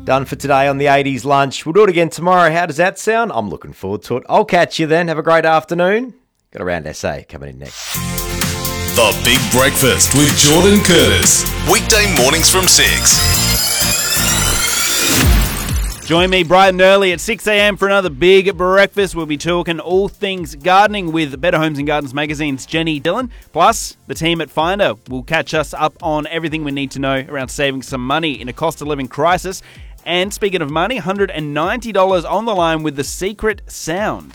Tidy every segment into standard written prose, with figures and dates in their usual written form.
Done for today on the 80s lunch. We'll do it again tomorrow. How does that sound? I'm looking forward to it. I'll catch you then. Have a great afternoon. Got Around SA coming in next. The Big Breakfast with Jordan Curtis. Weekday mornings from 6. Join me bright and early at 6 a.m. for another Big Breakfast. We'll be talking all things gardening with Better Homes and Gardens Magazine's Jenny Dillon. Plus, the team at Finder will catch us up on everything we need to know around saving some money in a cost of living crisis. And speaking of money, $190 on the line with The Secret Sound.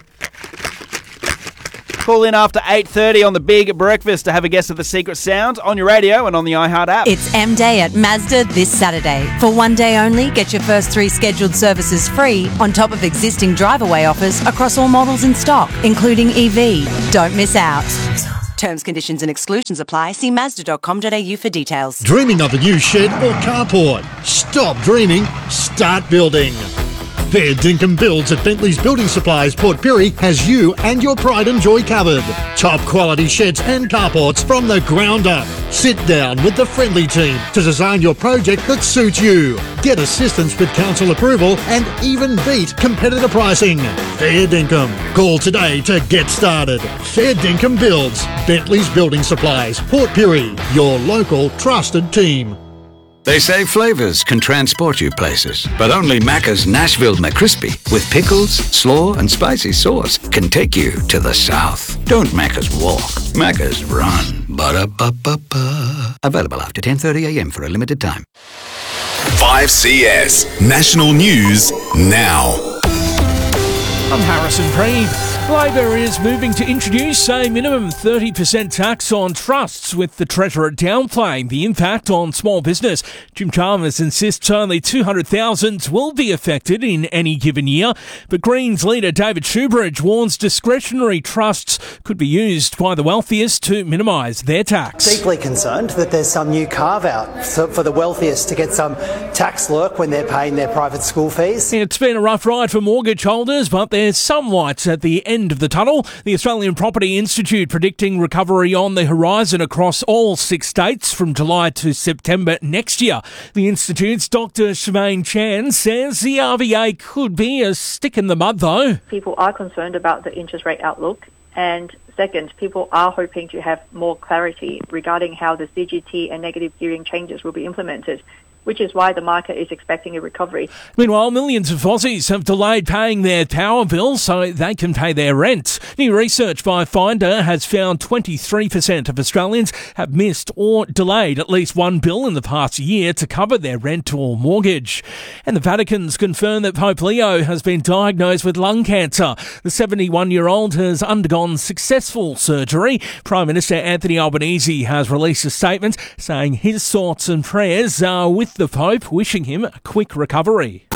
Call in after 8:30 on the Big Breakfast to have a guess at The Secret Sound on your radio and on the iHeart app. It's M-Day at Mazda this Saturday. For one day only, get your first 3 scheduled services free on top of existing drive-away offers across all models in stock, including EV. Don't miss out. Terms, conditions and exclusions apply. See Mazda.com.au for details. Dreaming of a new shed or carport? Stop dreaming, start building. Fair Dinkum Builds at Bentley's Building Supplies, Port Pirie has you and your pride and joy covered. Top quality sheds and carports from the ground up. Sit down with the friendly team to design your project that suits you. Get assistance with council approval and even beat competitor pricing. Fair Dinkum. Call today to get started. Fair Dinkum Builds, Bentley's Building Supplies, Port Pirie, your local trusted team. They say flavours can transport you places, but only Macca's Nashville McCrispy with pickles, slaw and spicy sauce can take you to the south. Don't Macca's walk, Macca's run. Ba-da-ba-ba-ba. Available after 10:30am for a limited time. 5CS National News now. I'm Harrison Preeb. Labor is moving to introduce a minimum 30% tax on trusts, with the Treasurer downplaying the impact on small business. Jim Chalmers insists only 200,000 will be affected in any given year, but Greens leader David Shoebridge warns discretionary trusts could be used by the wealthiest to minimise their tax. Deeply concerned that there's some new carve-out for the wealthiest to get some tax lurk when they're paying their private school fees. It's been a rough ride for mortgage holders, but there's some light at the end of the tunnel. The Australian Property Institute predicting recovery on the horizon across all 6 states from July to September next year. The Institute's Dr. Shemaine Chan says the RBA could be a stick in the mud, though. People are concerned about the interest rate outlook, and second, people are hoping to have more clarity regarding how the CGT and negative gearing changes will be implemented, which is why the market is expecting a recovery. Meanwhile, millions of Aussies have delayed paying their power bills so they can pay their rent. New research by Finder has found 23% of Australians have missed or delayed at least one bill in the past year to cover their rent or mortgage. And the Vatican's confirmed that Pope Leo has been diagnosed with lung cancer. The 71-year-old has undergone successful surgery. Prime Minister Anthony Albanese has released a statement saying his thoughts and prayers are with the Pope, wishing him a quick recovery.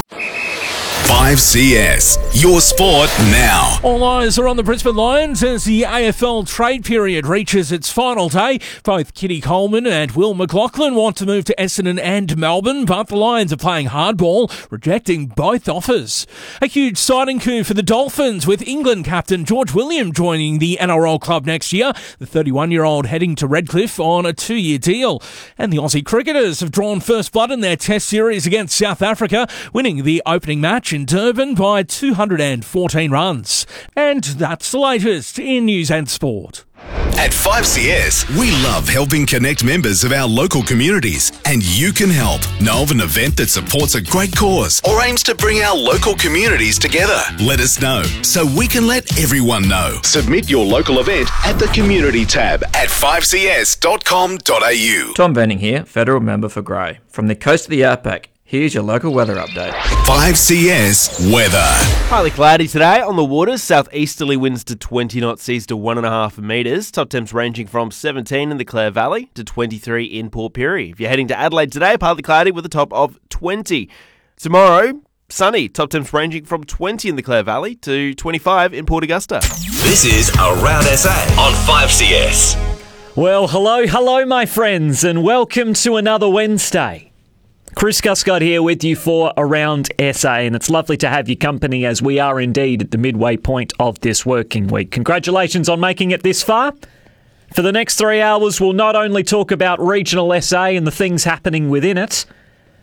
5CS, your sport now. All eyes are on the Brisbane Lions as the AFL trade period reaches its final day. Both Kitty Coleman and Will McLaughlin want to move to Essendon and Melbourne, but the Lions are playing hardball, rejecting both offers. A huge signing coup for the Dolphins, with England captain George William joining the NRL club next year. The 31-year-old heading to Redcliffe on a 2-year deal. And the Aussie cricketers have drawn first blood in their test series against South Africa, winning the opening match in Durban by 214 runs. And that's the latest in news and sport. At 5CS, we love helping connect members of our local communities, and you can help. Know of an event that supports a great cause or aims to bring our local communities together? Let us know so we can let everyone know. Submit your local event at the community tab at 5cs.com.au. Tom Benning here, Federal Member for Grey. From the coast of the Outback, here's your local weather update. 5CS weather. Highly cloudy today on the waters. Southeasterly winds to 20 knots, seas to 1.5 metres. Top temps ranging from 17 in the Clare Valley to 23 in Port Pirie. If you're heading to Adelaide today, partly cloudy with a top of 20. Tomorrow, sunny. Top temps ranging from 20 in the Clare Valley to 25 in Port Augusta. This is Around SA on 5CS. Well, hello, my friends, and welcome to another Wednesday. Chris Guscott here with you for Around SA, and it's lovely to have your company as we are indeed at the midway point of this working week. Congratulations on making it this far. For the next 3 hours, we'll not only talk about regional SA and the things happening within it,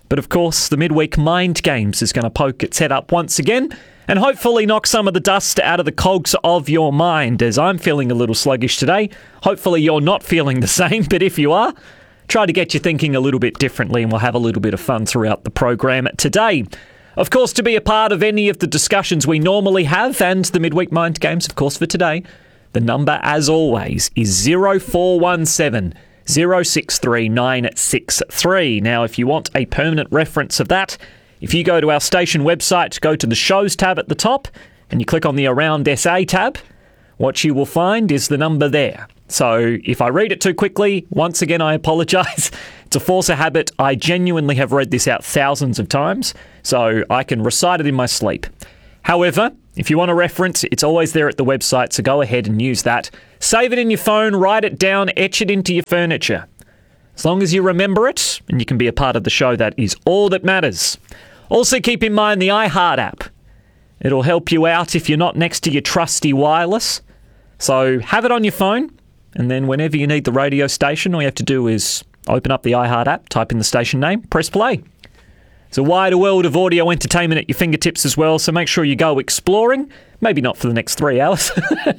But of course, the Midweek Mind Games is going to poke its head up once again and hopefully knock some of the dust out of the cogs of your mind, as I'm feeling a little sluggish today. Hopefully you're not feeling the same, but if you are, try to get you thinking a little bit differently, and we'll have a little bit of fun throughout the program today. Of course, to be a part of any of the discussions we normally have, and the Midweek Mind Games, of course, for today, the number, as always, is 0417 063 963. Now, if you want a permanent reference of that, if you go to our station website, go to the Shows tab at the top, and you click on the Around SA tab, what you will find is the number there. So if I read it too quickly, once again, I apologise. It's a force of habit. I genuinely have read this out thousands of times, so I can recite it in my sleep. However, if you want a reference, it's always there at the website, so go ahead and use that. Save it in your phone, write it down, etch it into your furniture. As long as you remember it, and you can be a part of the show, that is all that matters. Also keep in mind the iHeart app. It'll help you out if you're not next to your trusty wireless. So have it on your phone, and then whenever you need the radio station, all you have to do is open up the iHeart app, type in the station name, press play. It's a wider world of audio entertainment at your fingertips as well, so make sure you go exploring. Maybe not for the next 3 hours,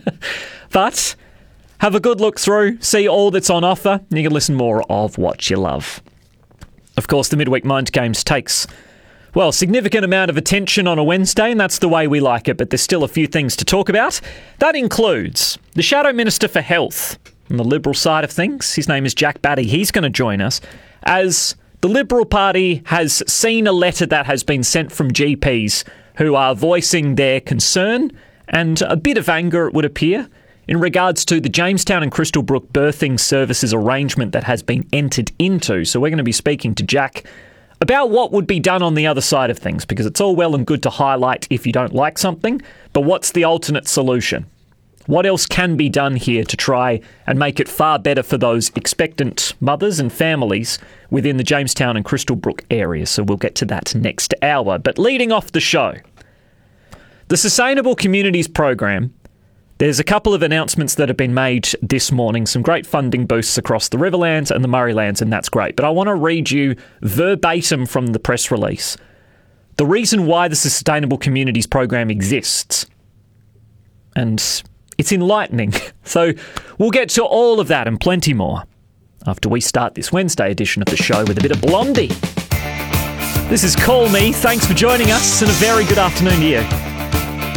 but have a good look through, see all that's on offer, and you can listen more of what you love. Of course, the Midweek Mind Games takes, well, significant amount of attention on a Wednesday, and that's the way we like it, but there's still a few things to talk about. That includes the Shadow Minister for Health on the Liberal side of things. His name is Jack Batty. He's going to join us as the Liberal Party has seen a letter that has been sent from GPs who are voicing their concern and a bit of anger, it would appear, in regards to the Jamestown and Crystal Brook birthing services arrangement that has been entered into. So we're going to be speaking to Jack about what would be done on the other side of things, because it's all well and good to highlight if you don't like something, but what's the alternate solution? What else can be done here to try and make it far better for those expectant mothers and families within the Jamestown and Crystal Brook area? So we'll get to that next hour. But leading off the show, the Sustainable Communities Program, there's a couple of announcements that have been made this morning, some great funding boosts across the Riverlands and the Murraylands, and that's great. But I want to read you verbatim from the press release the reason why the Sustainable Communities Program exists. And it's enlightening. So we'll get to all of that and plenty more after we start this Wednesday edition of the show with a bit of Blondie. This is Call Me. Thanks for joining us and a very good afternoon to you.